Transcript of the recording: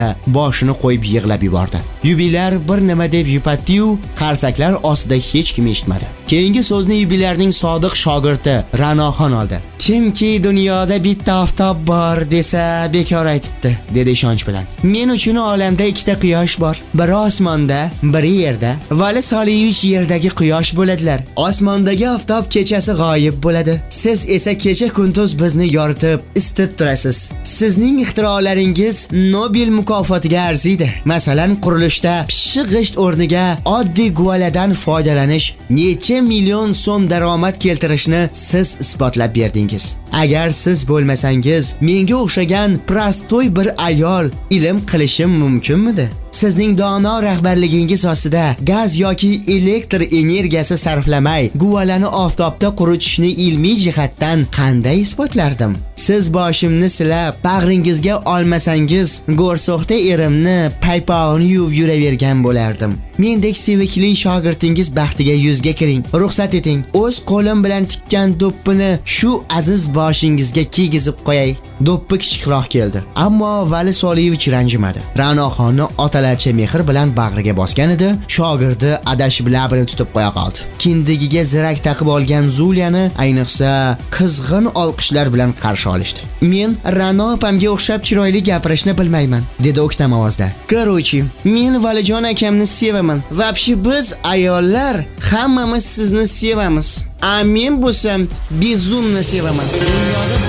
boshini qo'yib yig'lab yubordi. Yubilyar bir nima deb yupatdi-yu, qarsaklar ostida hech kim eshitmadi. Keyingi so'zni yubilyarning sodiq shogirdi Ra'noxon oldi. Kimki dunyoda bitta oftob bor desa bekor aytibdi, dedi ishonch bilan. Men uchun olamda ikkita quyosh bor. Biri osmonda, biri yerda. Vali Soliyevich yerdagi quyosh bo'ladilar. Osmondagi oftob kechasi g'oyib bo'ladi. Siz esa kecha kunduz bizni yoritib, isitib turasiz. Sizning ixtirolaringiz Nobel mukofotiga arziydi. Masalan, qurilishda pishiq g'isht o'rniga oddiy guvaladan foydalanish necha million so'm daromad keltirishni siz isbotlab berdingiz. Agar siz bo'lmasangiz, menga o'xshagan prostoy bir ayol ilm qilishim mumkinmidi? Sizning dono rahbarligingiz ostida gaz yoki elektr energiyasi sarflamay guvalani oftobda quritishni ilmiy jihatdan qanday isbotlardim? Siz boshimni silab, bag'ringizga olmasangiz, go'rsoqda erimni paypog'ini yuvib yuravergan bo'lardim. Mendek sevikli shogirdingiz baxtiga yuzga kiring. Ruxsat eting, o'z qo'lim bilan tikkan do'ppini shu aziz boshingizga kiygizib qo'yay. Do'ppi kichikroq keldi, ammo Vali Soliyevich ranjimadi. Ra'noxonni otalarcha mehr bilan bag'riga bosgan edi. Shogirdi adashib labini tutib qo'ya qoldi. Kindigiga zirak taqib olgan Zulyani ayniqsa qizg'in olqishlar bilan qarshi olishdi. Men Ra'no opamga o'xshab chiroyli gapirishni bilmayman, dedi o'ktam ovozda. Qarochi, men Valijon akamni sevaman. Vobshi biz ayollar hammamiz sizni sevamiz. A men bo'lsam bezumni sevaman. Dunyoda